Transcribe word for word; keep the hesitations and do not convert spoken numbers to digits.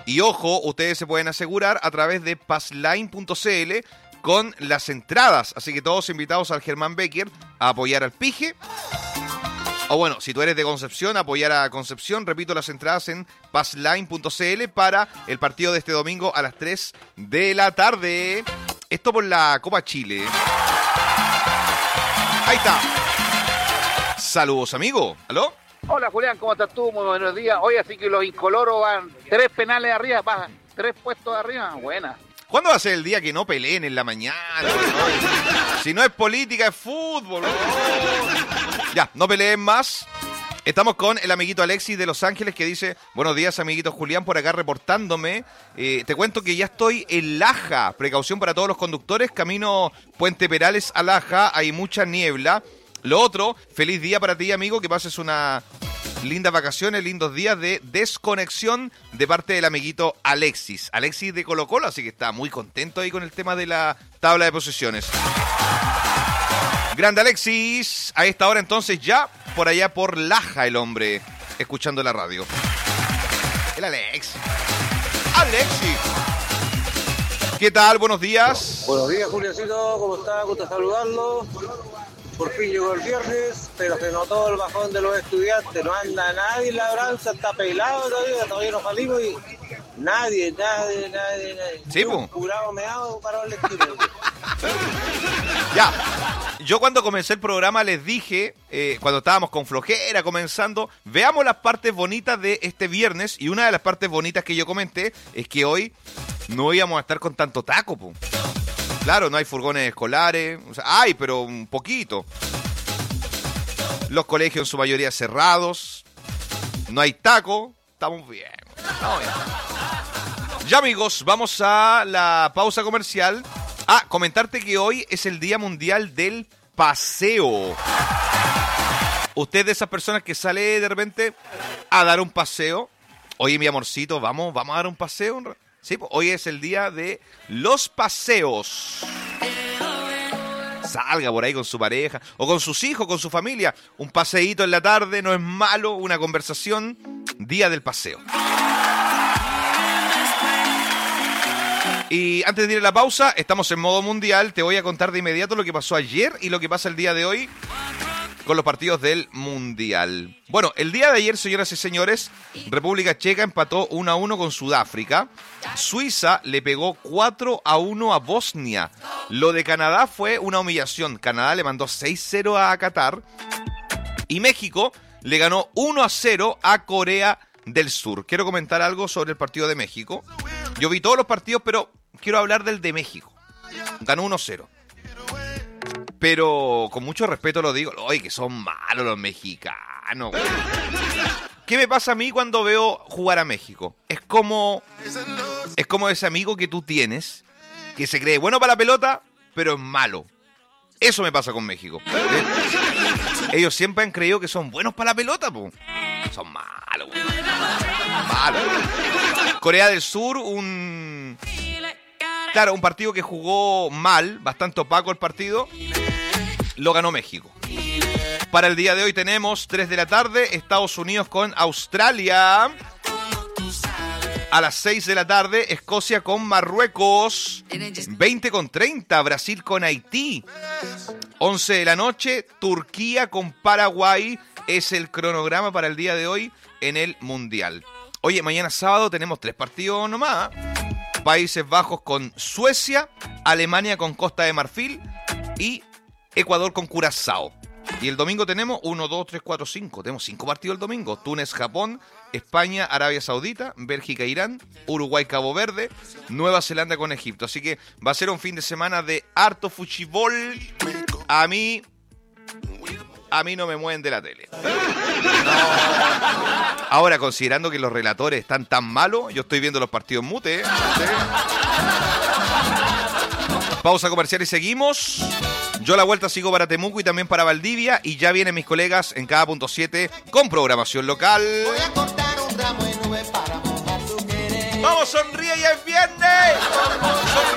Y ojo, ustedes se pueden asegurar a través de passline punto c l con las entradas. Así que todos invitados al Germán Becker a apoyar al Pige. O bueno, si tú eres de Concepción, apoyar a Concepción. Repito, las entradas en passline punto c l para el partido de este domingo a las tres de la tarde. Esto por la Copa Chile. Ahí está. Saludos, amigo. ¿Aló? Hola, Julián, ¿cómo estás tú? Muy buenos días. Hoy así que los incoloros van tres penales arriba, van tres puestos arriba. Buena. ¿Cuándo va a ser el día que no peleen en la mañana? ¿No? Si no es política, es fútbol. ¿No? Ya, no peleen más. Estamos con el amiguito Alexis de Los Ángeles que dice: buenos días, amiguito Julián, por acá reportándome. Eh, te cuento que ya estoy en Laja. Precaución para todos los conductores. Camino Puente Perales a Laja. Hay mucha niebla. Lo otro, feliz día para ti, amigo. Que pases una lindas vacaciones, lindos días de desconexión de parte del amiguito Alexis. Alexis de Colo Colo, así que está muy contento ahí con el tema de la tabla de posiciones. Grande Alexis. A esta hora entonces ya por allá por Laja el hombre, escuchando la radio. El Alex. Alexis. ¿Qué tal? Buenos días. Buenos días, Juliancito. ¿Cómo está? Gusto saludarlo. Por fin llegó el viernes, pero se notó el bajón de los estudiantes. No anda nadie en la labranza, está pelado todavía, todavía no salimos y nadie, nadie, nadie, nadie. Sí, pues. Curado, meado para el estilo. Ya, yo cuando comencé el programa les dije, eh, cuando estábamos con flojera comenzando, veamos las partes bonitas de este viernes, y una de las partes bonitas que yo comenté es que hoy no íbamos a estar con tanto taco, po. Claro, no hay furgones escolares, o sea, hay, pero un poquito. Los colegios en su mayoría cerrados, no hay taco, estamos bien, estamos bien. Ya, amigos, vamos a la pausa comercial. Ah, comentarte que hoy es el Día Mundial del Paseo. Usted de esas personas que sale de repente a dar un paseo. Oye, mi amorcito, vamos, vamos a dar un paseo. Sí, pues hoy es el día de los paseos. Salga por ahí con su pareja o con sus hijos, con su familia. Un paseíto en la tarde no es malo, una conversación. Día del paseo. Y antes de ir a la pausa, estamos en modo mundial. Te voy a contar de inmediato lo que pasó ayer y lo que pasa el día de hoy con los partidos del Mundial. Bueno, el día de ayer, señoras y señores, República Checa empató uno a uno con Sudáfrica. Suiza le pegó cuatro a uno a Bosnia. Lo de Canadá fue una humillación. Canadá le mandó seis cero a Qatar. Y México le ganó uno a cero a Corea del Sur. Quiero comentar algo sobre el partido de México. Yo vi todos los partidos, pero quiero hablar del de México. Ganó uno a cero. Pero con mucho respeto lo digo, oye, que son malos los mexicanos. ¿Qué me pasa a mí cuando veo jugar a México? Es como, es como ese amigo que tú tienes, que se cree bueno para la pelota, pero es malo. Eso me pasa con México. Ellos siempre han creído que son buenos para la pelota, po. Son malos, po. Malos. Corea del Sur, un... Claro, un partido que jugó mal, bastante opaco el partido, lo ganó México. Para el día de hoy tenemos tres de la tarde, Estados Unidos con Australia. A las seis de la tarde, Escocia con Marruecos. veinte con treinta, Brasil con Haití. once de la noche, Turquía con Paraguay. Es el cronograma para el día de hoy en el Mundial. Oye, mañana sábado tenemos tres partidos nomás. Países Bajos con Suecia, Alemania con Costa de Marfil y Ecuador con Curazao. Y el domingo tenemos uno, dos, tres, cuatro, cinco. Tenemos cinco partidos el domingo. Túnez, Japón, España, Arabia Saudita, Bélgica, Irán, Uruguay, Cabo Verde, Nueva Zelanda con Egipto. Así que va a ser un fin de semana de harto fuchibol. A mí... A mí no me mueven de la tele. No. Ahora, considerando que los relatores están tan malos, yo estoy viendo los partidos mute. ¿eh? ¿Sí? Pausa comercial y seguimos. Yo a la vuelta sigo para Temuco y también para Valdivia. Y ya vienen mis colegas en cada punto siete con programación local. Voy a cortar un ramo de nube para mojar tu querer. ¡Vamos, sonríe, ya es viernes!